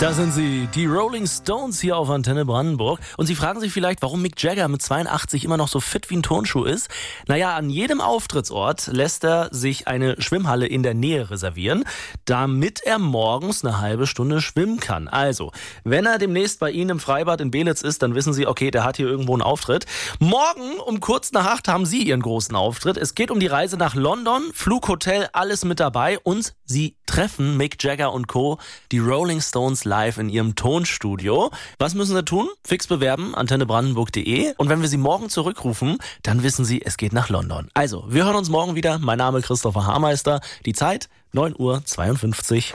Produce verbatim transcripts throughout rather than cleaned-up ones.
Da sind sie, die Rolling Stones hier auf Antenne Brandenburg. Und Sie fragen sich vielleicht, warum Mick Jagger mit zweiundachtzig immer noch so fit wie ein Turnschuh ist. Naja, an jedem Auftrittsort lässt er sich eine Schwimmhalle in der Nähe reservieren, damit er morgens eine halbe Stunde schwimmen kann. Also, wenn er demnächst bei Ihnen im Freibad in Belitz ist, dann wissen Sie, okay, der hat hier irgendwo einen Auftritt. Morgen um kurz nach acht haben Sie Ihren großen Auftritt. Es geht um die Reise nach London, Flug, Hotel, alles mit dabei. Und Sie treffen Mick Jagger und Co., die Rolling Stones live in ihrem Tonstudio. Was müssen Sie tun? Fix bewerben, antenne brandenburg punkt de. Und wenn wir Sie morgen zurückrufen, dann wissen Sie, es geht nach London. Also, wir hören uns morgen wieder. Mein Name ist Christopher Haarmeister. Die Zeit neun Uhr zweiundfünfzig.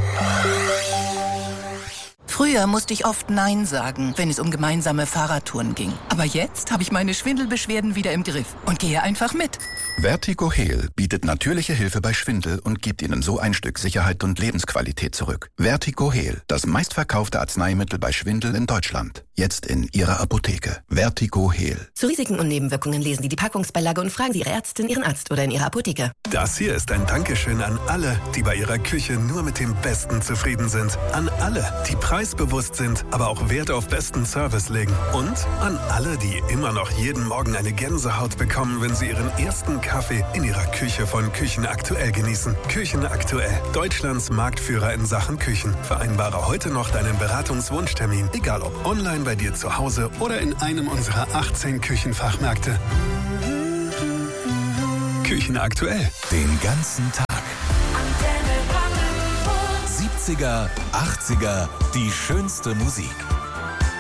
Früher musste ich oft Nein sagen, wenn es um gemeinsame Fahrradtouren ging. Aber jetzt habe ich meine Schwindelbeschwerden wieder im Griff und gehe einfach mit. Vertigo Heal bietet natürliche Hilfe bei Schwindel und gibt Ihnen so ein Stück Sicherheit und Lebensqualität zurück. Vertigo Heal, das meistverkaufte Arzneimittel bei Schwindel in Deutschland. Jetzt in Ihrer Apotheke. Vertigo Heal. Zu Risiken und Nebenwirkungen lesen Sie die Packungsbeilage und fragen Sie Ihre Ärztin, Ihren Arzt oder in Ihrer Apotheke. Das hier ist ein Dankeschön an alle, die bei ihrer Küche nur mit dem Besten zufrieden sind. An alle, die preisbewusst sind, aber auch Wert auf besten Service legen. Und an alle, die immer noch jeden Morgen eine Gänsehaut bekommen, wenn sie ihren ersten Kaffee in ihrer Küche von Küchen Aktuell genießen. Küchen Aktuell, Deutschlands Marktführer in Sachen Küchen. Vereinbare heute noch deinen Beratungswunschtermin, egal ob online bei dir zu Hause oder in einem unserer achtzehn Küchenfachmärkte. Küchen Aktuell. Den ganzen Tag. siebziger, achtziger, die schönste Musik.